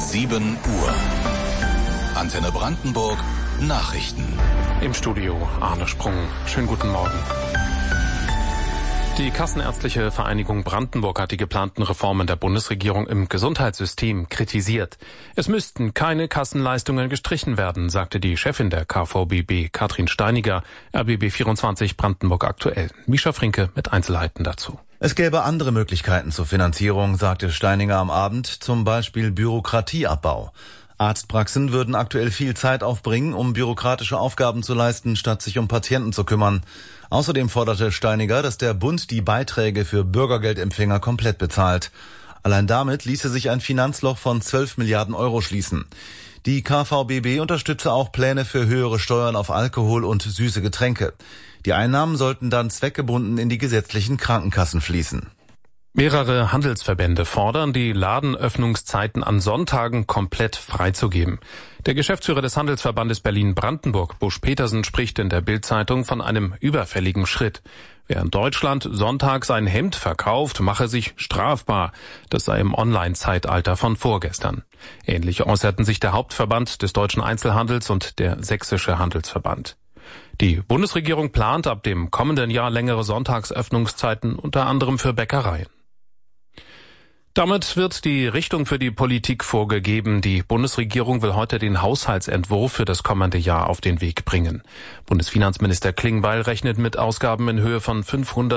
7 Uhr. Antenne Brandenburg Nachrichten. Im Studio Arne Sprung. Schönen guten Morgen. Die Kassenärztliche Vereinigung Brandenburg hat die geplanten Reformen der Bundesregierung im Gesundheitssystem kritisiert. Es müssten keine Kassenleistungen gestrichen werden, sagte die Chefin der KVBB, Katrin Steiniger, RBB24 Brandenburg aktuell. Mischa Frinke mit Einzelheiten dazu. Es gäbe andere Möglichkeiten zur Finanzierung, sagte Steiniger am Abend, zum Beispiel Bürokratieabbau. Arztpraxen würden aktuell viel Zeit aufbringen, um bürokratische Aufgaben zu leisten, statt sich um Patienten zu kümmern. Außerdem forderte Steiniger, dass der Bund die Beiträge für Bürgergeldempfänger komplett bezahlt. Allein damit ließe sich ein Finanzloch von 12 Milliarden Euro schließen. Die KVBB unterstütze auch Pläne für höhere Steuern auf Alkohol und süße Getränke. Die Einnahmen sollten dann zweckgebunden in die gesetzlichen Krankenkassen fließen. Mehrere Handelsverbände fordern, die Ladenöffnungszeiten an Sonntagen komplett freizugeben. Der Geschäftsführer des Handelsverbandes Berlin-Brandenburg, Busch Petersen, spricht in der Bild-Zeitung von einem überfälligen Schritt. Wer in Deutschland sonntags ein Hemd verkauft, mache sich strafbar. Das sei im Online-Zeitalter von vorgestern. Ähnlich äußerten sich der Hauptverband des deutschen Einzelhandels und der Sächsische Handelsverband. Die Bundesregierung plant ab dem kommenden Jahr längere Sonntagsöffnungszeiten, unter anderem für Bäckereien. Damit wird die Richtung für die Politik vorgegeben. Die Bundesregierung will heute den Haushaltsentwurf für das kommende Jahr auf den Weg bringen. Bundesfinanzminister Klingbeil rechnet mit Ausgaben in Höhe von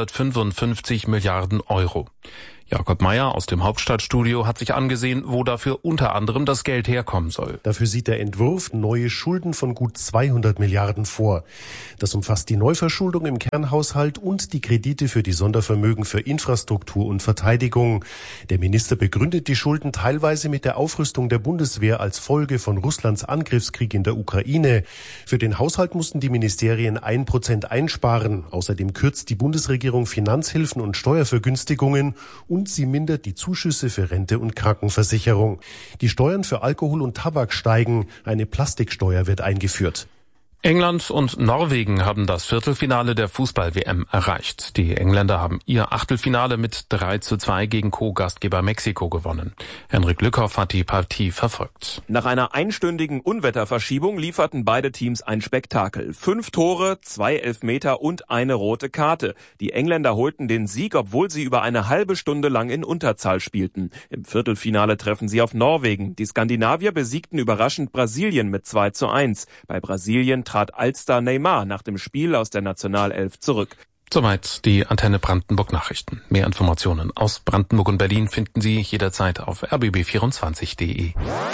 555 Milliarden Euro. Jakob Mayer aus dem Hauptstadtstudio hat sich angesehen, wo dafür unter anderem das Geld herkommen soll. Dafür sieht der Entwurf neue Schulden von gut 200 Milliarden vor. Das umfasst die Neuverschuldung im Kernhaushalt und die Kredite für die Sondervermögen für Infrastruktur und Verteidigung. Der Minister begründet die Schulden teilweise mit der Aufrüstung der Bundeswehr als Folge von Russlands Angriffskrieg in der Ukraine. Für den Haushalt mussten die Ministerien 1% einsparen. Außerdem kürzt die Bundesregierung Finanzhilfen und Steuervergünstigungen und sie mindert die Zuschüsse für Rente und Krankenversicherung. Die Steuern für Alkohol und Tabak steigen. Eine Plastiksteuer wird eingeführt. England und Norwegen haben das Viertelfinale der Fußball-WM erreicht. Die Engländer haben ihr Achtelfinale mit 3:2 gegen Co-Gastgeber Mexiko gewonnen. Henrik Lückhoff hat die Partie verfolgt. Nach einer einstündigen Unwetterverschiebung lieferten beide Teams ein Spektakel. 5 Tore, 2 Elfmeter und eine rote Karte. Die Engländer holten den Sieg, obwohl sie über eine halbe Stunde lang in Unterzahl spielten. Im Viertelfinale treffen sie auf Norwegen. Die Skandinavier besiegten überraschend Brasilien mit 2:1. Bei Brasilien trat Allstar Neymar nach dem Spiel aus der Nationalelf zurück. Soweit die Antenne Brandenburg Nachrichten. Mehr Informationen aus Brandenburg und Berlin finden Sie jederzeit auf rbb24.de.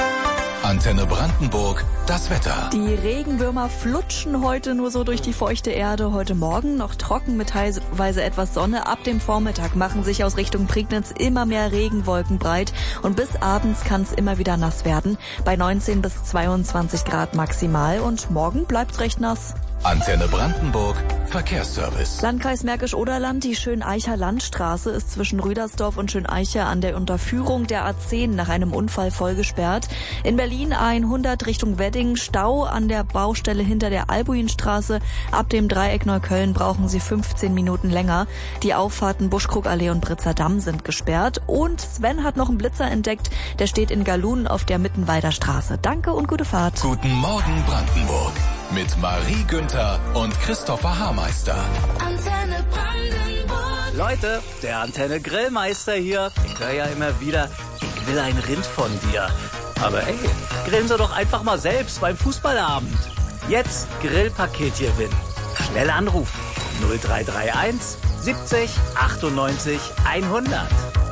Antenne Brandenburg, das Wetter. Die Regenwürmer flutschen heute nur so durch die feuchte Erde. Heute Morgen noch trocken mit teilweise etwas Sonne. Ab dem Vormittag machen sich aus Richtung Prignitz immer mehr Regenwolken breit. Und bis abends kann es immer wieder nass werden. Bei 19 bis 22 Grad maximal. Und morgen bleibt's recht nass. Antenne Brandenburg, Verkehrsservice. Landkreis Märkisch-Oderland, die Schöneicher Landstraße ist zwischen Rüdersdorf und Schöneicher an der Unterführung der A10 nach einem Unfall voll gesperrt. In Berlin A100 Richtung Wedding, Stau an der Baustelle hinter der Albuinstraße. Ab dem Dreieck Neukölln brauchen Sie 15 Minuten länger. Die Auffahrten Buschkrugallee und Britzer Damm sind gesperrt. Und Sven hat noch einen Blitzer entdeckt. Der steht in Galun auf der Mittenwalder Straße. Danke und gute Fahrt. Guten Morgen Brandenburg. Mit Marie Günther und Christopher Haarmeister. Antenne Brandenburg. Leute, der Antenne Grillmeister hier. Ich höre ja immer wieder, ich will ein Rind von dir. Aber ey, grillen Sie doch einfach mal selbst beim Fußballabend. Jetzt Grillpaket gewinnen. Schnell anrufen. 0331 70 98 100.